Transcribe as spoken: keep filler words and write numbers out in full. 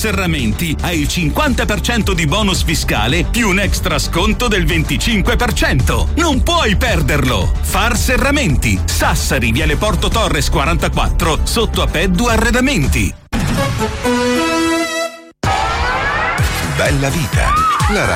Serramenti hai il cinquanta per cento di bonus fiscale più un extra sconto del venticinque per cento. Non puoi perderlo! Far Serramenti, Sassari, Viale Porto Torres quarantaquattro, sotto a Peddu Arredamenti. Bella vita. La